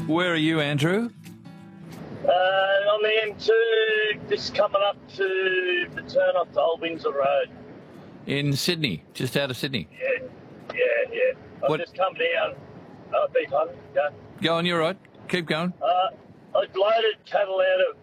Where are you, Andrew? On the M2, just coming up to the turn off the Old Windsor Road. In Sydney, just out of Sydney. Yeah. I've just come down. Big one, yeah. Go on, you're right. Keep going. I loaded cattle out of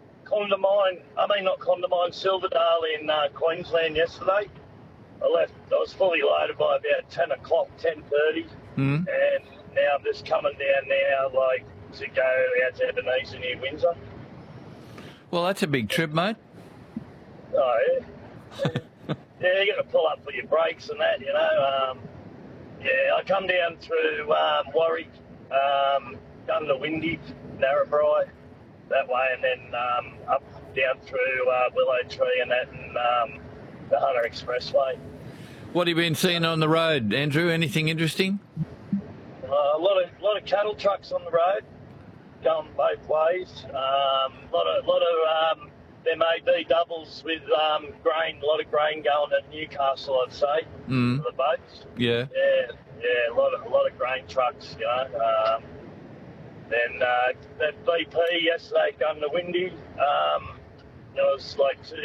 Silverdale in Queensland yesterday. I was fully loaded by about 10 o'clock, 10:30. And now I'm just coming down now, to go out to Ebenezer near Windsor. Well, that's a big trip, mate. Oh, yeah. Yeah, you got to pull up for your brakes and that, you know. I come down through Warwick, down to Windy, Narrabri, that way, and then up down through Willow Tree and that, and the Hunter Expressway. What have you been seeing on the road, Andrew? Anything interesting? A lot of cattle trucks on the road, going both ways. A lot of MAB doubles with grain. A lot of grain going to Newcastle, I'd say, for the boats. Yeah. Yeah. A lot of grain trucks, you know. Then that BP yesterday going to Windy. There was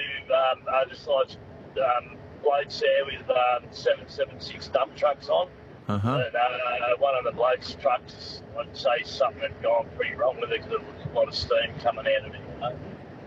blokes there with 776 dump trucks on. And one of the blokes' trucks, I'd say something had gone pretty wrong with it because there was a lot of steam coming out of it, you know.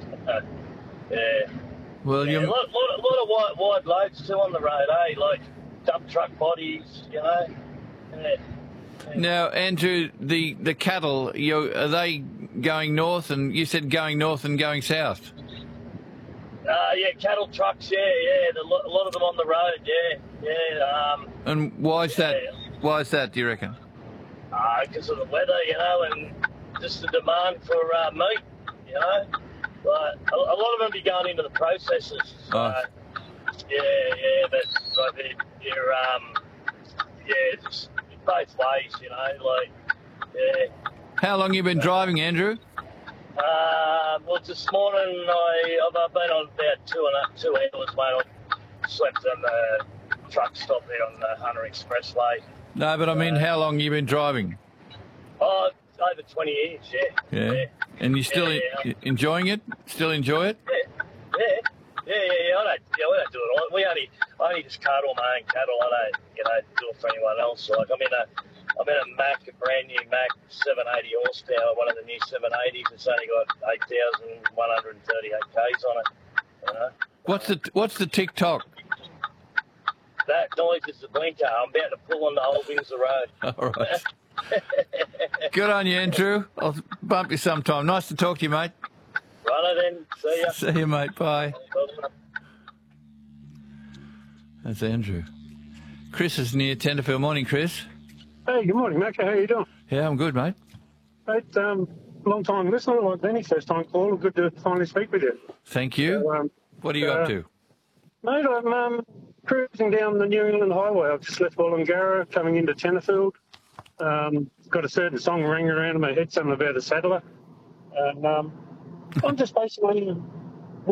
Well, a lot of wide loads too on the road, eh? Like dump truck bodies, you know. Yeah. Now, Andrew, the cattle, are they going north? And you said going north and going south. Cattle trucks, a lot of them on the road, yeah. And why is that? Why is that, do you reckon? Because of the weather, you know, and just the demand for meat, you know. Like, a lot of them be going into the processors. So, but just both ways, you know, How long you been driving, Andrew? Well, this morning I've been on about 2 hours, mate. I slept on the truck stop there on the Hunter Expressway. No, but I mean, how long you been driving? Oh, over 20 years, yeah. And you still enjoying it? Still enjoy it? Yeah. We don't do it all. I only just cart all my own cattle. I don't, do it for anyone else. Like I'm in a brand new Mack 780 horsepower, one of the new 780s. It's only got 8,138 k's on it. You know? What's the TikTok? That noise is the blinker. I'm about to pull on the Old Windsor Road. All right. Good on you, Andrew. I'll bump you sometime. Nice to talk to you, mate. Righto then. See ya. See you, mate. Bye. That's Andrew. Chris is near Tenterfield. Morning, Chris. Hey, good morning, Mac. How are you doing? Yeah, I'm good, mate. Mate, long time listener, like Danny, first time caller. Good to finally speak with you. Thank you. So, what are you up to? Mate, I'm cruising down the New England Highway. I've just left Wollongara, coming into Tenterfield. Got a certain song ringing around in my head, something about a saddler. And I'm just basically